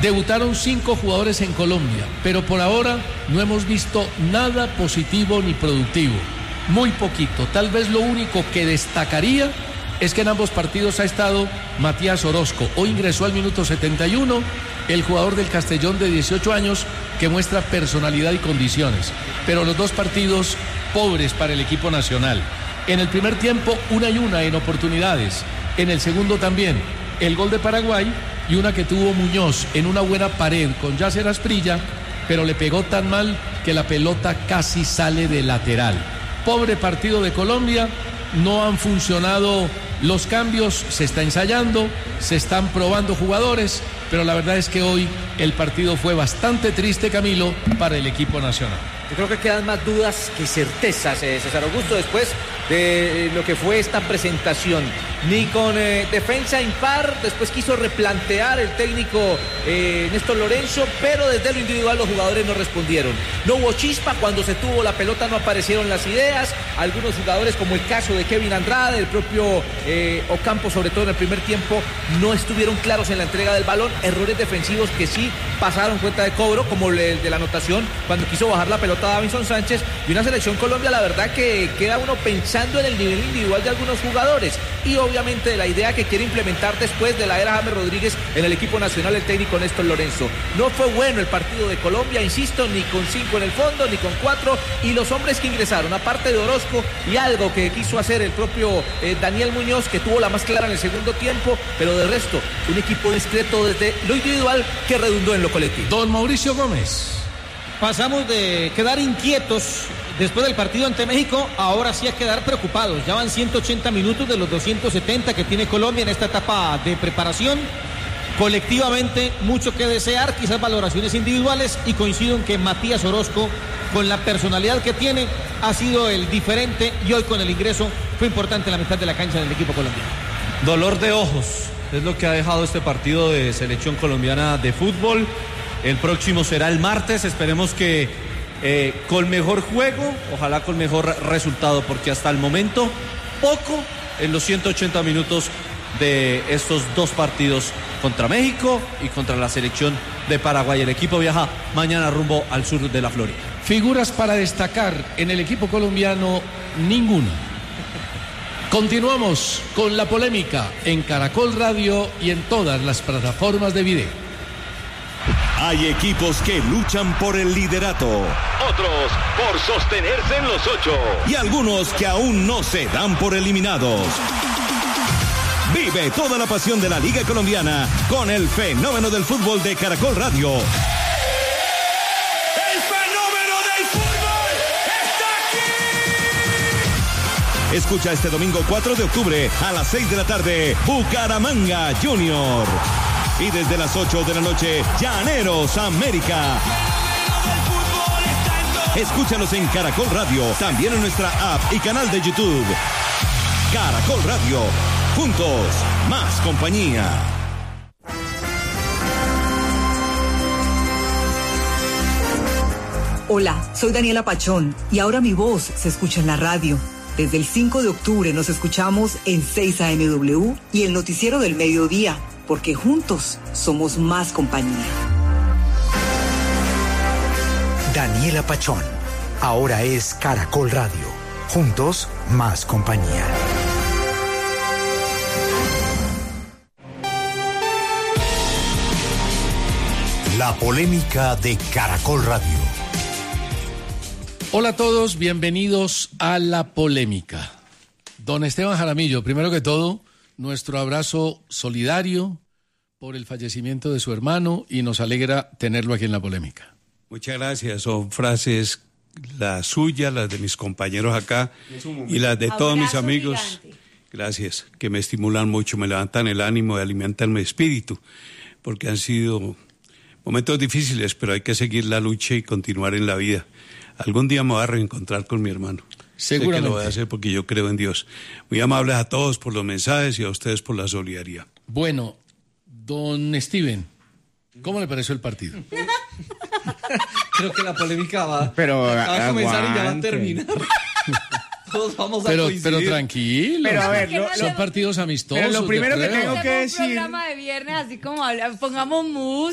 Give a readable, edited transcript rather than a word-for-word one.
Debutaron 5 jugadores en Colombia, pero por ahora no hemos visto nada positivo ni productivo. Muy poquito. Tal vez lo único que destacaría es que en ambos partidos ha estado Matías Orozco. Hoy ingresó al minuto 71 el jugador del Castellón de 18 años que muestra personalidad y condiciones. Pero los dos partidos pobres para el equipo nacional. En el primer tiempo, 1-1 en oportunidades. En el segundo también, el gol de Paraguay y una que tuvo Muñoz en una buena pared con Yasser Asprilla, pero le pegó tan mal que la pelota casi sale de lateral. Pobre partido de Colombia, no han funcionado los cambios, se está ensayando, se están probando jugadores, pero la verdad es que hoy el partido fue bastante triste, Camilo, para el equipo nacional. Yo creo que quedan más dudas que certezas, César Augusto, después de lo que fue esta presentación. Ni con defensa impar, después quiso replantear el técnico Néstor Lorenzo, pero desde lo individual los jugadores no respondieron. No hubo chispa, cuando se tuvo la pelota no aparecieron las ideas. Algunos jugadores, como el caso de Kevin Andrade, el propio Ocampo, sobre todo en el primer tiempo, no estuvieron claros en la entrega del balón. Errores defensivos que sí pasaron cuenta de cobro, como el de la anotación cuando quiso bajar la pelota a Davinson Sánchez. Y una selección Colombia, la verdad que queda uno pensando en el nivel individual de algunos jugadores y obviamente de la idea que quiere implementar después de la era James Rodríguez en el equipo nacional el técnico Néstor Lorenzo. No fue bueno el partido de Colombia, insisto, ni con 5 en el fondo, ni con 4, y los hombres que ingresaron, aparte de Orozco y algo que quiso hacer el propio Daniel Muñoz, que tuvo la más clara en el segundo tiempo, pero de resto, un equipo discreto desde lo individual que redundó en lo colectivo. Don Mauricio Gómez. Pasamos de quedar inquietos después del partido ante México, ahora sí a quedar preocupados. Ya van 180 minutos de los 270 que tiene Colombia en esta etapa de preparación. Colectivamente, mucho que desear, quizás valoraciones individuales, y coincido en que Matías Orozco, con la personalidad que tiene, ha sido el diferente y hoy con el ingreso fue importante en la mitad de la cancha del equipo colombiano. Dolor de ojos es lo que ha dejado este partido de selección colombiana de fútbol. El próximo será el martes, esperemos que con mejor juego, ojalá con mejor resultado, porque hasta el momento poco en los 180 minutos de estos dos partidos contra México y contra la selección de Paraguay. El equipo viaja mañana rumbo al sur de la Florida. Figuras para destacar en el equipo colombiano, ninguna. Continuamos con la polémica en Caracol Radio y en todas las plataformas de video. Hay equipos que luchan por el liderato, otros por sostenerse en los 8 y algunos que aún no se dan por eliminados. Vive toda la pasión de la Liga Colombiana con el fenómeno del fútbol de Caracol Radio. ¡El fenómeno del fútbol está aquí! Escucha este domingo 4 de octubre a las 6 de la tarde, Bucaramanga Junior. Y desde las 8 de la noche, Llaneros América. Escúchanos en Caracol Radio, también en nuestra app y canal de YouTube. Caracol Radio, juntos, más compañía. Hola, soy Daniela Pachón y ahora mi voz se escucha en la radio. Desde el 5 de octubre nos escuchamos en 6 AMW y el noticiero del mediodía, porque juntos somos más compañía. Daniela Pachón, ahora es Caracol Radio. Juntos, más compañía. La polémica de Caracol Radio. Hola a todos, bienvenidos a La Polémica. Don Esteban Jaramillo, primero que todo, nuestro abrazo solidario por el fallecimiento de su hermano y nos alegra tenerlo aquí en La Polémica. Muchas gracias, son frases las suyas, las de mis compañeros acá y las de todos mis amigos. Gigante. Gracias, que me estimulan mucho, me levantan el ánimo y alimentan mi espíritu, porque han sido momentos difíciles, pero hay que seguir la lucha y continuar en la vida. Algún día me voy a reencontrar con mi hermano. Seguramente. Sé que lo voy a hacer porque yo creo en Dios. Muy amables a todos por los mensajes y a ustedes por la solidaridad. Bueno, don Steven, ¿cómo le pareció el partido? Creo que la polémica va a comenzar y ya va a terminar. Todos vamos a coincidir. Pero tranquilo. Pero a ver, son partidos amistosos. Pero lo primero que tengo que decir. Un programa de viernes, así como pongamos música.